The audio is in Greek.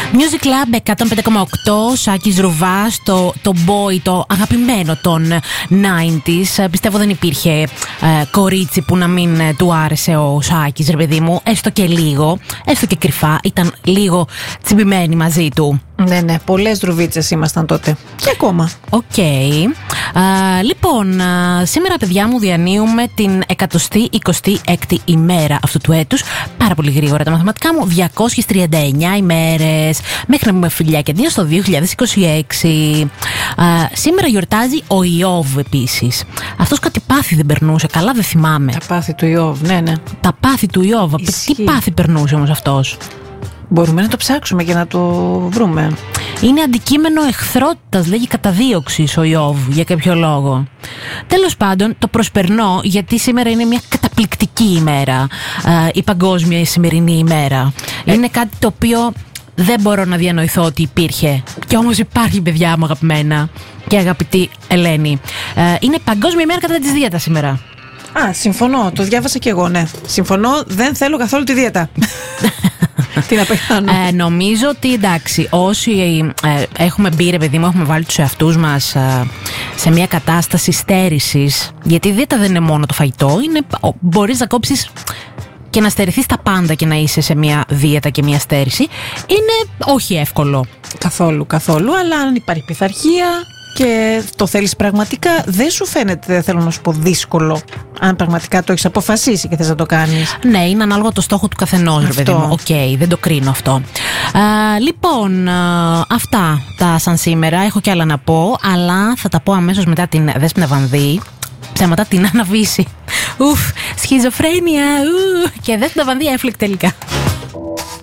Music Club 105,8, Σάκης Ρουβάς, το boy, το αγαπημένο των 90s. Πιστεύω δεν υπήρχε κορίτσι που να μην του άρεσε ο Σάκης, ρε παιδί μου, έστω και λίγο, έστω και κρυφά, ήταν λίγο τσιμπημένοι μαζί του. Ναι, πολλές δρουβίτσες ήμασταν τότε. Και ακόμα. Οκ. Λοιπόν, σήμερα, παιδιά μου, διανύουμε την 126η ημέρα αυτού του έτους. Πάρα πολύ γρήγορα τα μαθηματικά μου. 239 ημέρες μέχρι να πούμε φιλιά και δύο στο 2026. Σήμερα γιορτάζει ο Ιώβ επίσης. Αυτός κάτι πάθη δεν περνούσε, καλά δεν θυμάμαι. Τα πάθη του Ιώβ, ναι. Τα πάθη του Ιώβ. Τι πάθη περνούσε όμως αυτός? Μπορούμε να το ψάξουμε και να το βρούμε. Είναι αντικείμενο εχθρότητας, λέγει καταδίωξης ο Ιώβ για κάποιο λόγο. Τέλος πάντων, το προσπερνώ γιατί σήμερα είναι μια καταπληκτική ημέρα, η παγκόσμια σημερινή ημέρα. Είναι κάτι το οποίο δεν μπορώ να διανοηθώ ότι υπήρχε. Και όμως υπάρχει, παιδιά μου αγαπημένα και αγαπητή Ελένη. Είναι παγκόσμια ημέρα κατά της δίαιτας σήμερα. Συμφωνώ, το διάβασα και εγώ, ναι. Συμφωνώ, δεν θέλω καθόλου τη δίαιτα. Τι να πεθάνω. Νομίζω ότι εντάξει, όσοι έχουμε μπει, ρε παιδί μου, έχουμε βάλει τους εαυτούς μας σε μια κατάσταση στέρησης, γιατί η δίαιτα δεν είναι μόνο το φαγητό, μπορείς να κόψεις και να στερηθείς τα πάντα και να είσαι σε μια δίαιτα και μια στέρηση. Είναι όχι εύκολο. Καθόλου, αλλά αν υπάρχει πειθαρχία και το θέλεις πραγματικά, δεν σου φαίνεται, δεν θέλω να σου πω, δύσκολο, αν πραγματικά το έχεις αποφασίσει και θες να το κάνεις. Ναι, είναι ανάλογα το στόχο του καθενός, ρε παιδί μου. Οκ, δεν το κρίνω αυτό. Λοιπόν, αυτά τα σαν σήμερα. Έχω κι άλλα να πω, αλλά θα τα πω αμέσως μετά την Δέσποινα Βανδύ. Ψέματα, την Άννα Βύση. Σχιζοφρένεια. Και Δέσποινα Βανδύ έφλεκ τελικά.